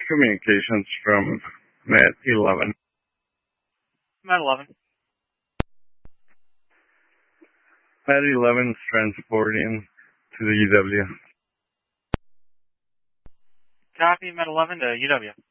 communications from Met 11. Met 11. Met 11 is transporting to the UW. Copy, Met 11 to UW.